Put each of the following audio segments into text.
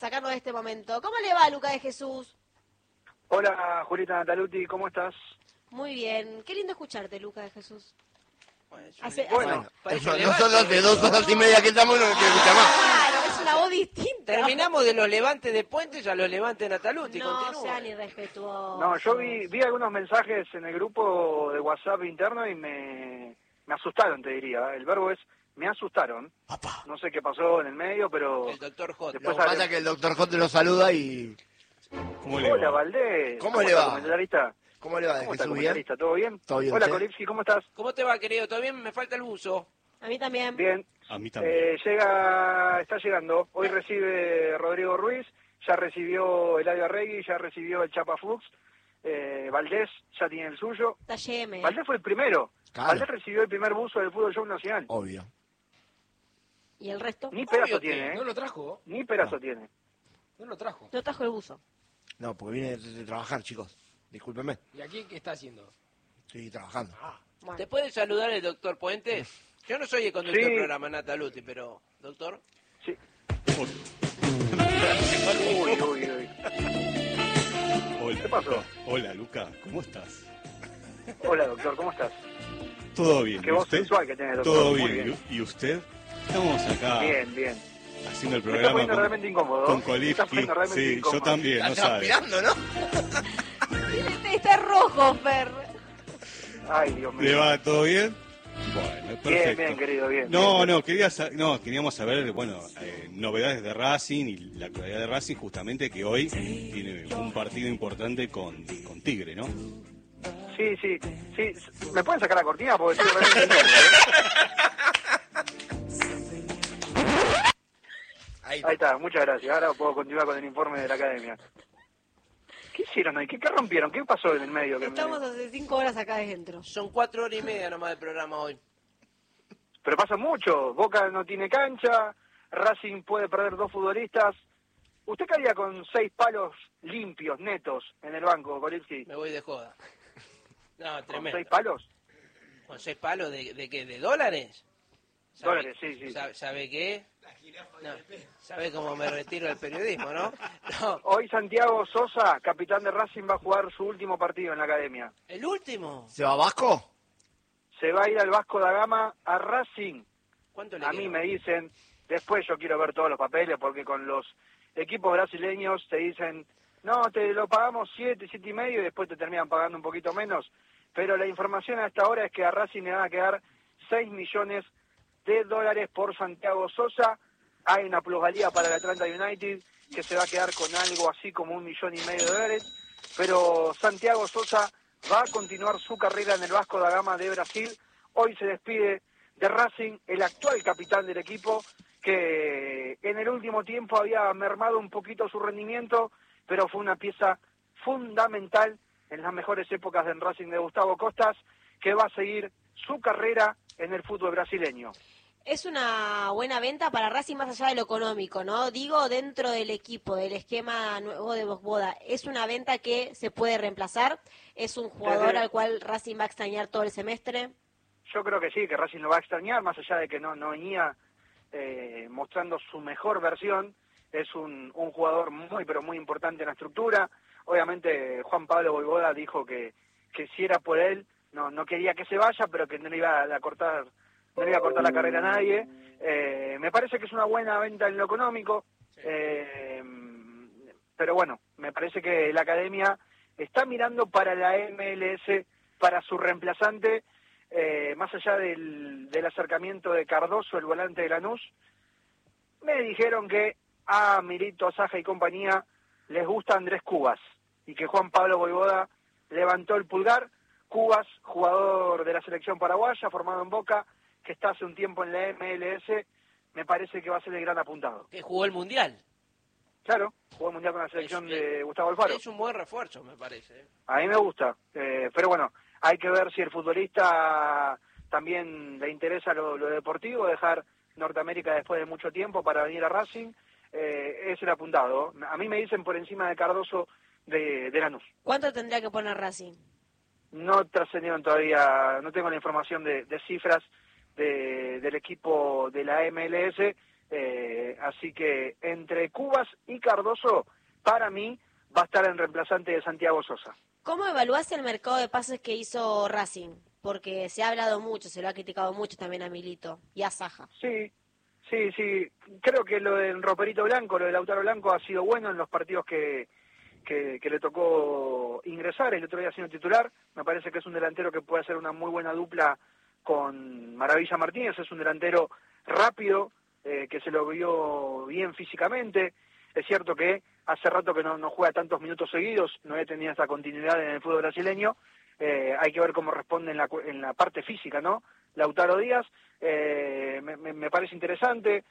sacarnos de este momento. ¿Cómo le va, Luca de Jesús? Hola, Julieta Nataluti, ¿cómo estás? Muy bien. Qué lindo escucharte, Luca de Jesús. Bueno, nosotros de 2 horas y media que estamos no nos quiere escuchar más. Claro, es una voz distinta. Terminamos de los levantes de Puentes a los levantes de Nataluti. No Continúa. sean irrespetuosos. no, yo vi algunos mensajes en el grupo de WhatsApp interno y me asustaron, te diría. El verbo es me asustaron. Papá. No sé qué pasó en el medio, pero... El doctor Hot. Lo Después que pasa es que el doctor J lo saluda y... ¿Cómo le Hola, va? Valdés. ¿Cómo le está, va? comentarista? ¿Cómo le va de ¿Cómo está, Jesús? ¿Bien? comentarista? ¿Todo bien? ¿Todo bien, Hola, usted? Colipsi, ¿cómo estás? ¿Cómo te va, querido? ¿Todo bien? Me falta el buzo. A mí también. Bien. A mí también. Está llegando. Hoy recibe Rodrigo Ruiz, ya recibió Eladio Arregui, ya recibió el Chapa Fuchs. Valdés ya tiene el suyo. Está YM. Valdés fue el primero. Claro. Valdés recibió el primer buzo del Fútbol Show Nacional. Obvio. ¿Y el resto? Ni pedazo Obvio que tiene, ¿eh? no lo trajo. Ni pedazo tiene. No lo trajo. No trajo el buzo. No, porque viene de trabajar, chicos. Discúlpenme. ¿Y aquí qué está haciendo? Estoy trabajando. Bueno. ¿Te puede saludar el doctor Puentes? Yo no soy el conductor Sí. del programa Nataluti, pero, doctor. Sí. Hola. Uy, uy, uy. Hola, ¿Qué pasó? Luca. Hola, Luca. ¿Cómo estás? Hola, doctor, ¿cómo estás? ¿Todo bien? Qué ¿Y voz usted? sensual que tiene, doctor. ¿Todo Muy bien? ¿Y usted? Estamos acá Bien, bien. haciendo el Me está programa poniendo realmente incómodo. con Me está Kolipski. poniendo realmente Sí, incómodo. yo también, no Está sabe. transpirando, ¿no? Está rojo, Fer. Ay, Dios mío. ¿Le va todo bien? Bueno, Bien, perfecto. bien, querido, bien. No, bien. queríamos saber, bueno, novedades de Racing y la actualidad de Racing, justamente que hoy tiene un partido importante con Tigre, ¿no? Sí. ¿Me pueden sacar la cortina? Porque estoy realmente incómodo, Ahí Ahí está, muchas gracias. Ahora puedo continuar con el informe de la academia. ¿Qué hicieron ahí? ¿Qué rompieron? ¿Qué pasó en el medio? Estamos hace 5 horas acá adentro. Son 4 horas y media nomás de programa hoy. Pero pasa mucho. Boca no tiene cancha, Racing puede perder 2 futbolistas. ¿Usted qué haría con 6 palos limpios, netos, en el banco, Kolipski? Me voy de joda. No, ¿Con tremendo. 6 palos? ¿Con 6 palos de qué? ¿De dólares? Dólares, sí. ¿Sabe qué? No, ¿sabe cómo me retiro del periodismo, no? No. Hoy Santiago Sosa, capitán de Racing, va a jugar su último partido en la academia. ¿El último? ¿Se va a Vasco? Se va a ir al Vasco da Gama a Racing. ¿Cuánto le A queda? mí me dicen, después yo quiero ver todos los papeles, porque con los equipos brasileños te dicen, no, te lo pagamos 7 y medio, y después te terminan pagando un poquito menos. Pero la información hasta ahora es que a Racing le van a quedar 6 millones de dólares por Santiago Sosa. Hay una plusvalía para el Atlanta United que se va a quedar con algo así como 1,5 millones de dólares. Pero Santiago Sosa va a continuar su carrera en el Vasco da Gama de Brasil. Hoy se despide de Racing el actual capitán del equipo, que en el último tiempo había mermado un poquito su rendimiento, pero fue una pieza fundamental en las mejores épocas del Racing de Gustavo Costas, que va a seguir su carrera en el fútbol brasileño. Es una buena venta para Racing más allá de lo económico, ¿no? Digo, dentro del equipo, del esquema nuevo de Boda, ¿es una venta que se puede reemplazar? ¿Es un jugador al cual Racing va a extrañar todo el semestre? Yo creo que sí, que Racing lo va a extrañar, más allá de que no venía mostrando su mejor versión. Es un jugador muy, pero muy importante en la estructura. Obviamente Juan Pablo Boivoda dijo que si era por él, no quería que se vaya, pero que no le iba a cortar la carrera a nadie. Me parece que es una buena venta en lo económico, pero bueno, me parece que la academia está mirando para la MLS, para su reemplazante, más allá del acercamiento de Cardoso, el volante de Lanús. Me dijeron que a Milito, Saja y compañía les gusta Andrés Cubas, y que Juan Pablo Boivoda levantó el pulgar. Cubas, jugador de la selección paraguaya, formado en Boca, que está hace un tiempo en la MLS, me parece que va a ser el gran apuntado. Que jugó el Mundial. Claro, jugó el Mundial con la selección de Gustavo Alfaro. Es un buen refuerzo, me parece. A mí me gusta, pero bueno, hay que ver si el futbolista también le interesa lo deportivo, dejar Norteamérica después de mucho tiempo para venir a Racing. Es el apuntado. A mí me dicen por encima de Cardoso de Lanús. ¿Cuánto tendría que poner Racing? No trascendieron todavía, no tengo la información de cifras del equipo de la MLS, Así que entre Cubas y Cardoso, para mí, va a estar en reemplazante de Santiago Sosa. ¿Cómo evaluás el mercado de pases que hizo Racing? Porque se ha hablado mucho, se lo ha criticado mucho también a Milito y a Saja. Sí. Creo que lo del Roperito Blanco, lo de Lautaro Blanco ha sido bueno en los partidos que le tocó ingresar. El otro día siendo titular. Me parece que es un delantero que puede hacer una muy buena dupla con Maravilla Martínez. Es un delantero rápido, que se lo vio bien físicamente. Es cierto que hace rato que no juega tantos minutos seguidos, no he tenido esta continuidad en el fútbol brasileño. Hay que ver cómo responde en la parte física, ¿no? Lautaro Díaz, me parece interesante.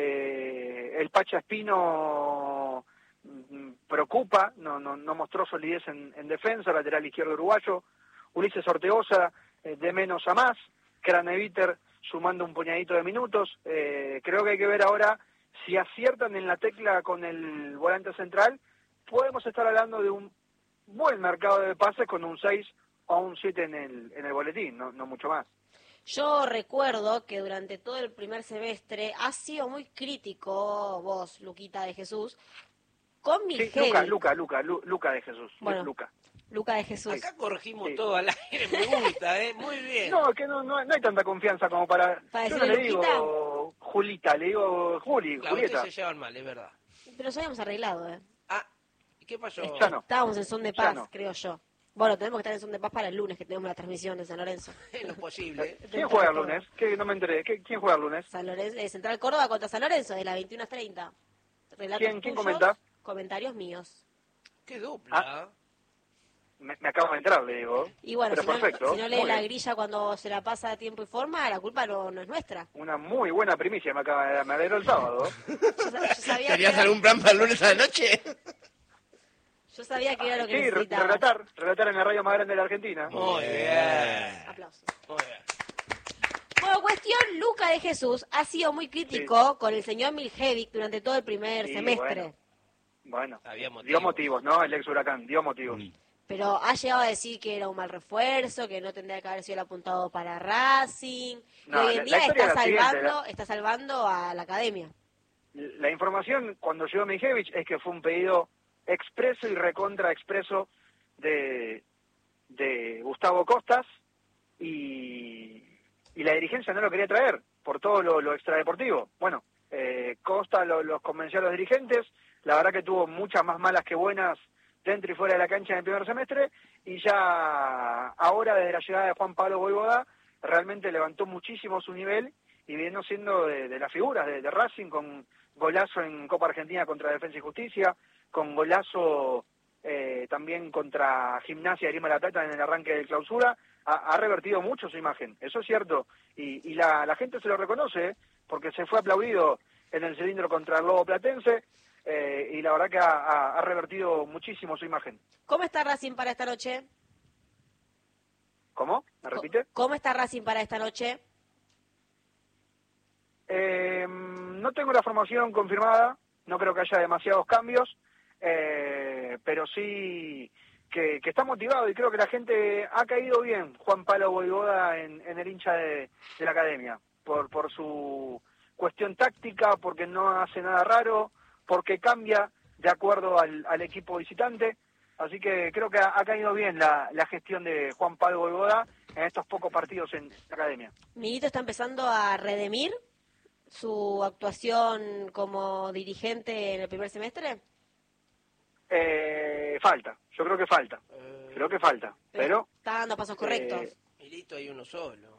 El Pacha Espino preocupa, no mostró solidez en defensa, lateral izquierdo uruguayo. Ulises Ortegoza, de menos a más. Craneviter sumando un puñadito de minutos. Creo que hay que ver ahora si aciertan en la tecla con el volante central. Podemos estar hablando de un buen mercado de pases con un 6 o un 7 en el boletín, no mucho más. Yo recuerdo que durante todo el primer semestre has sido muy crítico, vos, Luquita de Jesús, con Milhevic. Sí, Luca de Jesús. Bueno, Luca de Jesús. Acá corregimos todo al aire, me gusta, muy bien. No, que no hay tanta confianza como para yo no le digo Julita, le digo Julieta. Ustedes se llevan mal, es verdad. Pero ya habíamos arreglado, ¿Y qué pasó? Ya no. Estábamos en son de paz, no. creo yo. Bueno, tenemos que estar en son de paz para el lunes, que tenemos la transmisión de San Lorenzo. Es lo posible. ¿Quién juega el lunes? Que no me enteré. ¿Quién juega el lunes? San Lorenzo, Central Córdoba contra San Lorenzo, de las 21:30. ¿Quién comenta? Comentarios míos. Qué dupla. Me acabo de entrar, le digo. Y bueno, pero perfecto. si no lee Muy la bien. grilla cuando se la pasa a tiempo y forma, la culpa no es nuestra. Una muy buena primicia me alegró el sábado. Yo sabía que ¿Tenías era, algún plan para el lunes a la noche? yo sabía que era lo que Sí, necesitaba. relatar en la radio más grande de la Argentina. Muy bien. Aplausos. Muy bien. Bueno, cuestión, Luca de Jesús ha sido muy crítico con el señor Milhevic durante todo el primer Sí, semestre. Bueno, Había motivos. dio motivos, ¿no? El ex Huracán, dio motivos. Pero ha llegado a decir que era un mal refuerzo, que no tendría que haber sido el apuntado para Racing. No, y hoy en la día historia es la siguiente, está salvando a la academia. La información cuando llegó Mijevich es que fue un pedido expreso y recontra expreso de Gustavo Costas y la dirigencia no lo quería traer por todo lo extradeportivo. Bueno, Costa los convenció a los dirigentes, la verdad que tuvo muchas más malas que buenas dentro y fuera de la cancha en el primer semestre, y ya ahora desde la llegada de Juan Pablo Voivoda realmente levantó muchísimo su nivel y viene siendo de las figuras de Racing, con golazo en Copa Argentina contra Defensa y Justicia, con golazo también contra Gimnasia de Lima de la Plata en el arranque de clausura. Ha revertido mucho su imagen, eso es cierto, y la gente se lo reconoce, porque se fue aplaudido en el cilindro contra el Lobo Platense, y la verdad que ha revertido muchísimo su imagen. ¿Cómo está Racing para esta noche? ¿Cómo? ¿Me repite? ¿Cómo está Racing para esta noche? No tengo la formación confirmada, no creo que haya demasiados cambios, pero sí que está motivado, y creo que la gente ha caído bien Juan Pablo Voivoda en el hincha de la academia, por su cuestión táctica, porque no hace nada raro, porque cambia de acuerdo al equipo visitante. Así que creo que ha caído bien la gestión de Juan Pablo Voivoda en estos pocos partidos en la academia. ¿Milito está empezando a redimir su actuación como dirigente en el primer semestre? Falta, yo creo que falta. Pero está dando pasos correctos. Milito hay uno solo.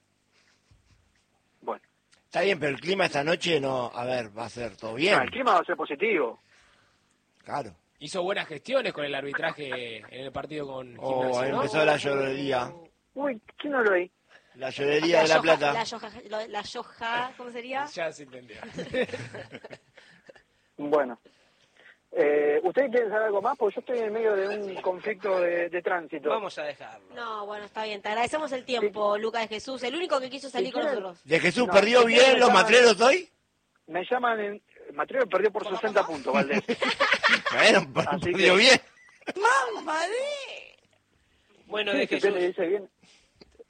Bueno. Está bien, pero el clima esta noche va a ser todo bien. El clima va a ser positivo. Claro. Hizo buenas gestiones con el arbitraje en el partido con Gimnasia, Ahí ¿no? empezó la llorería. Uy, ¿quién no lo oí? La llorería de La Plata. La Yoja, ¿cómo sería? Ya se entendió. Bueno. ¿Ustedes quieren saber algo más? Porque yo estoy en medio de un conflicto de tránsito. Vamos a dejarlo. No, bueno, está bien. Te agradecemos el tiempo, Luca de Jesús. El único que quiso salir con nosotros. ¿De Jesús No, perdió ustedes bien me los llaman- matreros hoy? Me llaman Matrero perdió por 60 puntos, Valdés. Bueno, Así perdió que- bien. Bueno, de Sí, si usted Jesús. le dice bien.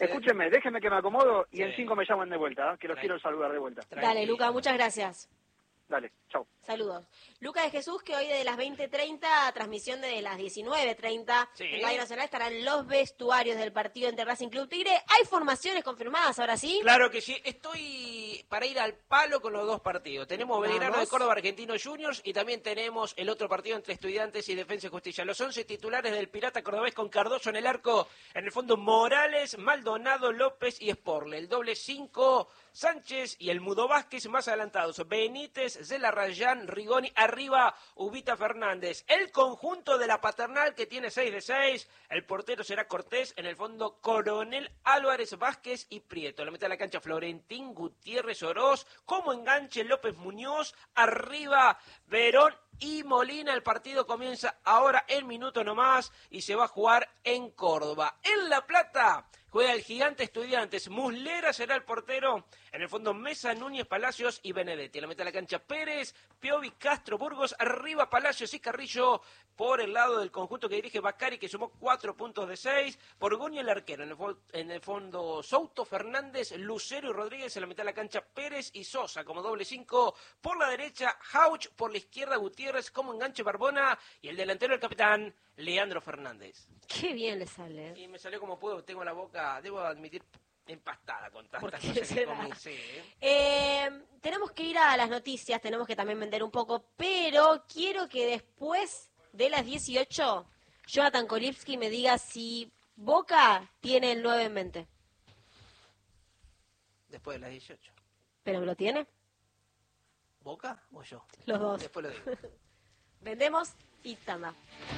Escúchenme, déjenme que me acomodo y Sí. en 5 me llaman de vuelta, que los quiero saludar de vuelta. Dale, Luca, muchas gracias. Dale, chau. Saludos. Luca de Jesús, que hoy desde las 20:30, transmisión de las 19:30, Sí. en Radio Nacional estarán los vestuarios del partido entre Racing Club Tigre. ¿Hay formaciones confirmadas ahora sí? Claro que sí, estoy para ir al palo con los dos partidos. Tenemos Belgrano de Córdoba, Argentino Juniors, y también tenemos el otro partido entre Estudiantes y Defensa y Justicia. Los 11 titulares del Pirata Cordobés con Cardoso en el arco, en el fondo Morales, Maldonado, López y Sporle. El doble 5, Sánchez y el Mudo Vázquez más adelantados. Benítez, Zelarrayán, Rigoni, arriba Ubita Fernández. El conjunto de la Paternal que tiene 6 de 6. El portero será Cortés, en el fondo Coronel, Álvarez, Vázquez y Prieto. La mitad de la cancha Florentín, Gutiérrez, Oroz. Como enganche López Muñoz, arriba Verón y Molina. El partido comienza ahora en minuto nomás y se va a jugar en Córdoba. En La Plata juega el Gigante Estudiantes. Muslera será el portero. En el fondo Mesa, Núñez, Palacios y Benedetti. A la mitad de la cancha Pérez, Piovi, Castro, Burgos. Arriba Palacios y Carrillo por el lado del conjunto que dirige Bacari, que sumó 4 puntos de 6. Borgoño el arquero. En el fondo Souto, Fernández, Lucero y Rodríguez. En la mitad de la cancha Pérez y Sosa como doble 5. Por la derecha Jauch, por la izquierda Gutiérrez, como enganche Barbona. Y el delantero el capitán Leandro Fernández. Qué bien le sale. Y me salió como puedo, tengo la boca, debo admitir, empastada con ¿Por tantas qué cosas que será? comí. Sí, ¿eh? Tenemos que ir a las noticias, tenemos que también vender un poco, pero quiero que después de las 18, Jonathan Kolipski me diga si Boca tiene el 9 en mente. Después de las 18. ¿Pero lo tiene? ¿Boca o yo? Los dos. Después lo digo. Vendemos y tanda.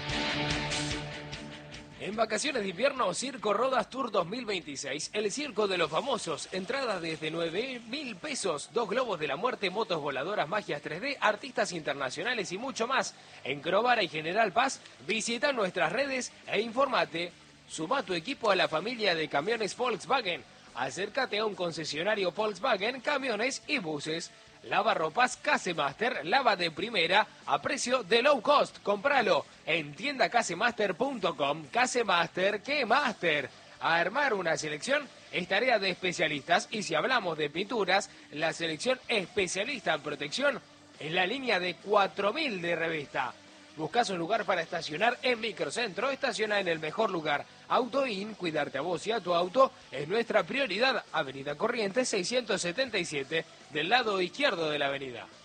En vacaciones de invierno, Circo Rodas Tour 2026. El circo de los famosos. Entradas desde 9.000 pesos. 2 globos de la muerte, motos voladoras, magias 3D, artistas internacionales y mucho más. En Crovara y General Paz, visita nuestras redes e informate. Suma tu equipo a la familia de camiones Volkswagen. Acércate a un concesionario Volkswagen, camiones y buses. Lavarropas Casemaster, lava de primera a precio de low cost. Cómpralo en tiendacasemaster.com. Casemaster, ¿qué master? A armar una selección es tarea de especialistas, y si hablamos de pinturas, la selección especialista en protección es la línea de 4000 de Revista. Buscas un lugar para estacionar en Microcentro, estaciona en el mejor lugar. AutoIn, cuidarte a vos y a tu auto es nuestra prioridad. Avenida Corrientes 677, del lado izquierdo de la avenida.